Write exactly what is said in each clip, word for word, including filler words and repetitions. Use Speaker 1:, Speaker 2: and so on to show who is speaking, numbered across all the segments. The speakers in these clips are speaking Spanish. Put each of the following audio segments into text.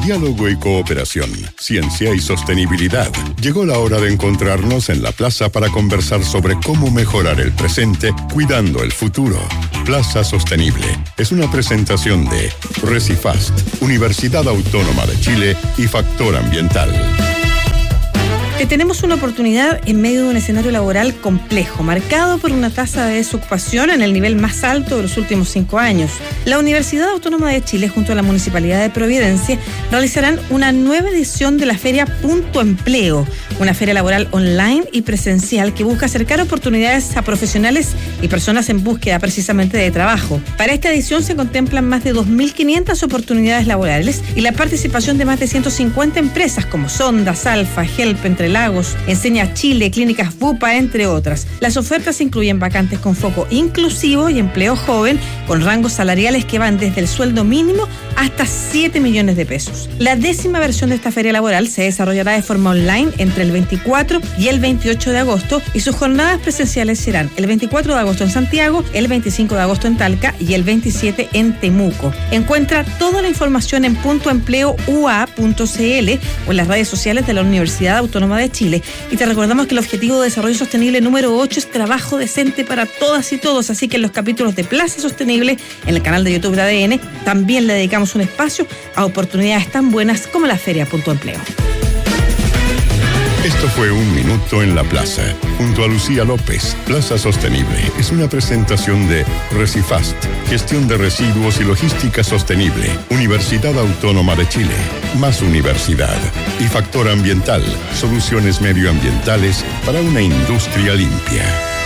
Speaker 1: Diálogo y cooperación, ciencia y sostenibilidad. Llegó la hora de encontrarnos en la plaza para conversar sobre cómo mejorar el presente cuidando el futuro. Plaza Sostenible es una presentación de Recifast, Universidad Autónoma de Chile y Factor Ambiental.
Speaker 2: Tenemos una oportunidad en medio de un escenario laboral complejo, marcado por una tasa de desocupación en el nivel más alto de los últimos cinco años. La Universidad Autónoma de Chile, junto a la Municipalidad de Providencia, realizarán una nueva edición de la Feria Punto Empleo, una feria laboral online y presencial que busca acercar oportunidades a profesionales y personas en búsqueda precisamente de trabajo. Para esta edición se contemplan más de dos mil quinientas oportunidades laborales y la participación de más de ciento cincuenta empresas como Sonda, Salfa, Help, Entre Lagos, Enseña Chile, Clínicas Bupa, entre otras. Las ofertas incluyen vacantes con foco inclusivo y empleo joven, con rangos salariales que van desde el sueldo mínimo hasta siete millones de pesos. La décima versión de esta feria laboral se desarrollará de forma online entre el veinticuatro y el veintiocho de agosto y sus jornadas presenciales serán el veinticuatro de agosto en Santiago, el veinticinco de agosto en Talca y el veintisiete en Temuco. Encuentra toda la información en punto empleo u a punto c l o en las redes sociales de la Universidad Autónoma de Chile. Y te recordamos que el objetivo de desarrollo sostenible número ocho es trabajo decente para todas y todos, así que en los capítulos de Plaza Sostenible, en el canal de YouTube de A D N, también le dedicamos un espacio a oportunidades tan buenas como la Feria Punto Empleo.
Speaker 1: Esto fue Un Minuto en la Plaza, junto a Lucía López. Plaza Sostenible es una presentación de Recifast, Gestión de Residuos y Logística Sostenible, Universidad Autónoma de Chile, Más Universidad y Factor Ambiental, soluciones medioambientales para una industria limpia.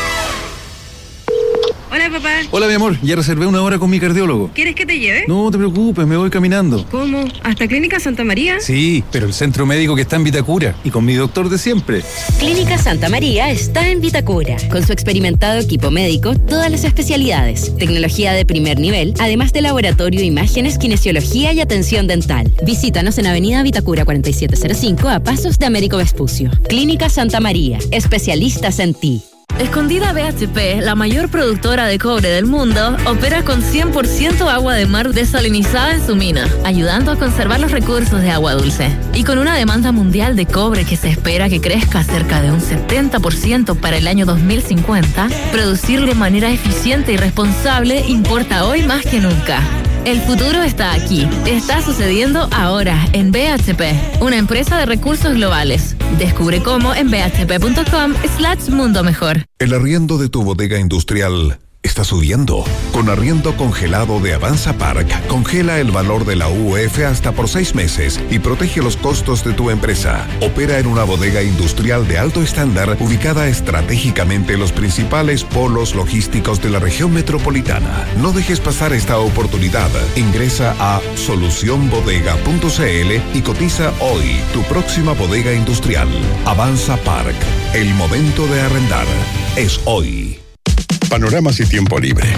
Speaker 2: Hola, papá.
Speaker 3: Hola, mi amor. Ya reservé una hora con mi cardiólogo.
Speaker 2: ¿Quieres que te lleve?
Speaker 3: No te preocupes, me voy caminando.
Speaker 2: ¿Cómo? ¿Hasta Clínica Santa María?
Speaker 3: Sí, pero el centro médico que está en Vitacura y con mi doctor de siempre.
Speaker 4: Clínica Santa María está en Vitacura. Con su experimentado equipo médico, todas las especialidades, tecnología de primer nivel, además de laboratorio, imágenes, kinesiología y atención dental. Visítanos en Avenida Vitacura cuarenta y siete cero cinco a pasos de Américo Vespucio. Clínica Santa María, especialistas en ti.
Speaker 5: Escondida B H P, la mayor productora de cobre del mundo, opera con cien por ciento agua de mar desalinizada en su mina, ayudando a conservar los recursos de agua dulce. Y con una demanda mundial de cobre que se espera que crezca cerca de un setenta por ciento para el año dos mil cincuenta, producir de manera eficiente y responsable importa hoy más que nunca. El futuro está aquí. Está sucediendo ahora en B H P, una empresa de recursos globales. Descubre cómo en bhp.com slash mundo mejor.
Speaker 6: El arriendo de tu bodega industrial está subiendo. Con arriendo congelado de Avanza Park, congela el valor de la U F hasta por seis meses y protege los costos de tu empresa. Opera en una bodega industrial de alto estándar ubicada estratégicamente en los principales polos logísticos de la región metropolitana. No dejes pasar esta oportunidad. Ingresa a solución bodega punto c l y cotiza hoy tu próxima bodega industrial. Avanza Park. El momento de arrendar es hoy.
Speaker 1: Panoramas y tiempo libre.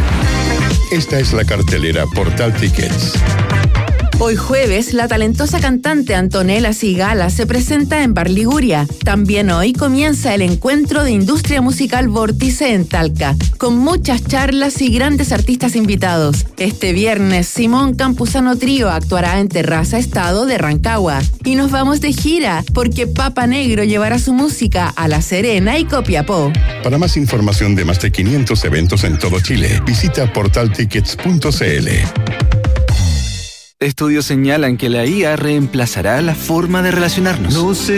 Speaker 1: Esta es la cartelera Portal Tickets.
Speaker 7: Hoy jueves, la talentosa cantante Antonella Sigala se presenta en Bar Liguria. También hoy comienza el encuentro de industria musical Vórtice en Talca, con muchas charlas y grandes artistas invitados. Este viernes, Simón Campuzano Trío actuará en Terraza Estado de Rancagua. Y nos vamos de gira, porque Papa Negro llevará su música a La Serena y Copiapó.
Speaker 1: Para más información de más de quinientos eventos en todo Chile, visita portal tickets punto c l.
Speaker 8: Estudios señalan que la I A reemplazará la forma de relacionarnos.
Speaker 3: No sé